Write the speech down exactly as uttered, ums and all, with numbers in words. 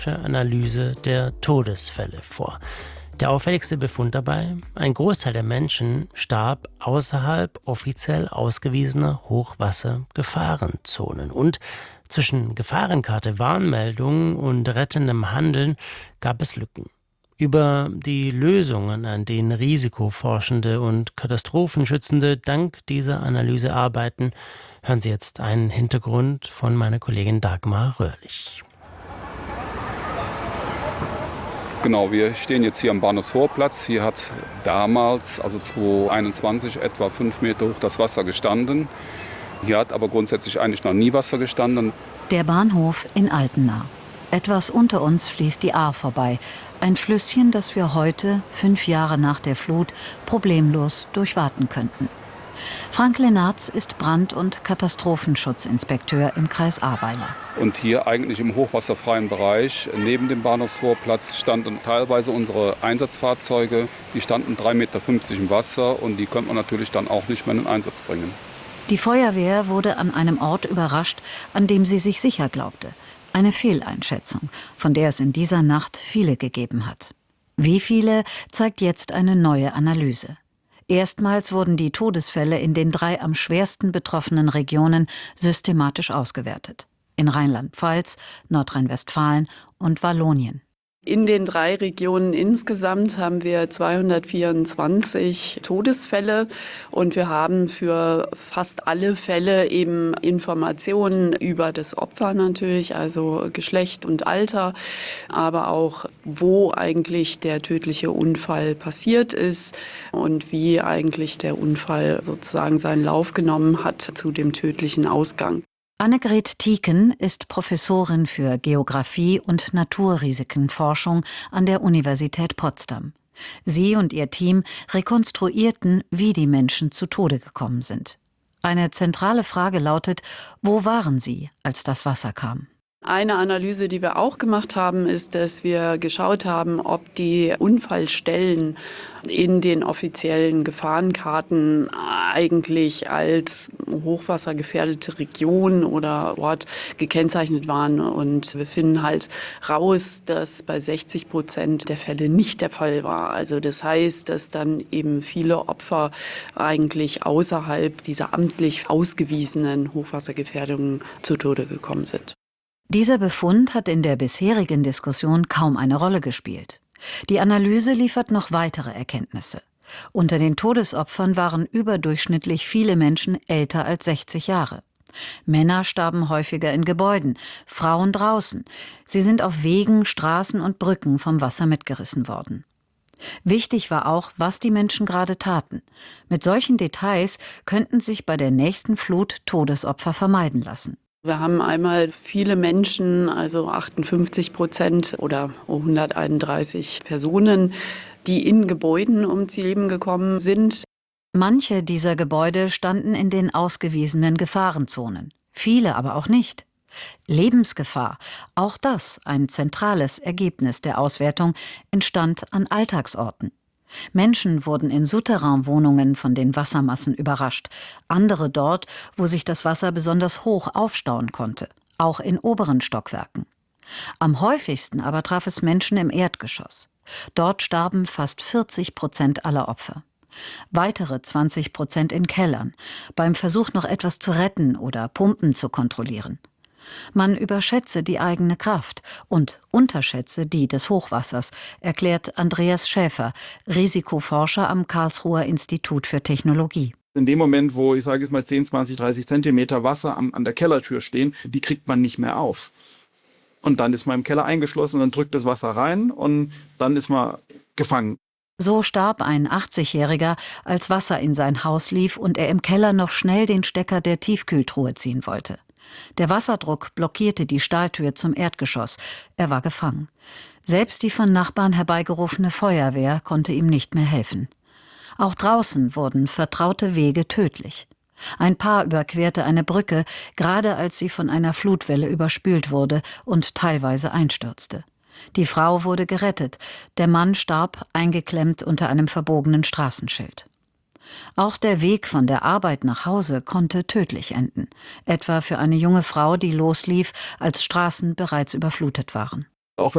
Analyse der Todesfälle vor. Der auffälligste Befund dabei: ein Großteil der Menschen starb außerhalb offiziell ausgewiesener Hochwassergefahrenzonen. Und zwischen Gefahrenkarte, Warnmeldungen und rettendem Handeln gab es Lücken. Über die Lösungen, an denen Risikoforschende und Katastrophenschützende dank dieser Analyse arbeiten, hören Sie jetzt einen Hintergrund von meiner Kollegin Dagmar Röhrlich. Genau, wir stehen jetzt hier am Bahnhofsvorplatz. Hier hat damals, also zweitausendeinundzwanzig, etwa fünf Meter hoch das Wasser gestanden. Hier hat aber grundsätzlich eigentlich noch nie Wasser gestanden. Der Bahnhof in Altena. Etwas unter uns fließt die Ahr vorbei. Ein Flüsschen, das wir heute, fünf Jahre nach der Flut, problemlos durchwaten könnten. Frank Lenartz ist Brand- und Katastrophenschutzinspekteur im Kreis Ahrweiler. Und hier eigentlich im hochwasserfreien Bereich neben dem Bahnhofsvorplatz standen teilweise unsere Einsatzfahrzeuge. Die standen drei Meter fünfzig im Wasser und die konnte man natürlich dann auch nicht mehr in den Einsatz bringen. Die Feuerwehr wurde an einem Ort überrascht, an dem sie sich sicher glaubte. Eine Fehleinschätzung, von der es in dieser Nacht viele gegeben hat. Wie viele, zeigt jetzt eine neue Analyse. Erstmals wurden die Todesfälle in den drei am schwersten betroffenen Regionen systematisch ausgewertet: in Rheinland-Pfalz, Nordrhein-Westfalen und Wallonien. In den drei Regionen insgesamt haben wir zweihundertvierundzwanzig Todesfälle und wir haben für fast alle Fälle eben Informationen über das Opfer natürlich, also Geschlecht und Alter, aber auch wo eigentlich der tödliche Unfall passiert ist und wie eigentlich der Unfall sozusagen seinen Lauf genommen hat zu dem tödlichen Ausgang. Annegret Tieken ist Professorin für Geographie und Naturrisikenforschung an der Universität Potsdam. Sie und ihr Team rekonstruierten, wie die Menschen zu Tode gekommen sind. Eine zentrale Frage lautet: Wo waren sie, als das Wasser kam? Eine Analyse, die wir auch gemacht haben, ist, dass wir geschaut haben, ob die Unfallstellen in den offiziellen Gefahrenkarten eigentlich als hochwassergefährdete Region oder Ort gekennzeichnet waren. Und wir finden halt raus, dass bei sechzig Prozent der Fälle nicht der Fall war. Also das heißt, dass dann eben viele Opfer eigentlich außerhalb dieser amtlich ausgewiesenen Hochwassergefährdungen zu Tode gekommen sind. Dieser Befund hat in der bisherigen Diskussion kaum eine Rolle gespielt. Die Analyse liefert noch weitere Erkenntnisse. Unter den Todesopfern waren überdurchschnittlich viele Menschen älter als sechzig Jahre. Männer starben häufiger in Gebäuden, Frauen draußen. Sie sind auf Wegen, Straßen und Brücken vom Wasser mitgerissen worden. Wichtig war auch, was die Menschen gerade taten. Mit solchen Details könnten sich bei der nächsten Flut Todesopfer vermeiden lassen. Wir haben einmal viele Menschen, also achtundfünfzig Prozent oder hunderteinunddreißig Personen, die in Gebäuden ums Leben gekommen sind. Manche dieser Gebäude standen in den ausgewiesenen Gefahrenzonen, viele aber auch nicht. Lebensgefahr, auch das ein zentrales Ergebnis der Auswertung, entstand an Alltagsorten. Menschen wurden in Souterrainwohnungen von den Wassermassen überrascht, andere dort, wo sich das Wasser besonders hoch aufstauen konnte, auch in oberen Stockwerken. Am häufigsten aber traf es Menschen im Erdgeschoss. Dort starben fast vierzig Prozent aller Opfer. Weitere zwanzig Prozent in Kellern, beim Versuch noch etwas zu retten oder Pumpen zu kontrollieren. Man überschätze die eigene Kraft und unterschätze die des Hochwassers, erklärt Andreas Schäfer, Risikoforscher am Karlsruher Institut für Technologie. In dem Moment, wo, ich sage jetzt mal zehn, zwanzig, dreißig Zentimeter Wasser an, an der Kellertür stehen, die kriegt man nicht mehr auf. Und dann ist man im Keller eingeschlossen und dann drückt das Wasser rein und dann ist man gefangen. So starb ein achtzigjähriger, als Wasser in sein Haus lief und er im Keller noch schnell den Stecker der Tiefkühltruhe ziehen wollte. Der Wasserdruck blockierte die Stahltür zum Erdgeschoss. Er war gefangen. Selbst die von Nachbarn herbeigerufene Feuerwehr konnte ihm nicht mehr helfen. Auch draußen wurden vertraute Wege tödlich. Ein Paar überquerte eine Brücke, gerade als sie von einer Flutwelle überspült wurde und teilweise einstürzte. Die Frau wurde gerettet, der Mann starb eingeklemmt unter einem verbogenen Straßenschild. Auch der Weg von der Arbeit nach Hause konnte tödlich enden, etwa für eine junge Frau, die loslief, als Straßen bereits überflutet waren.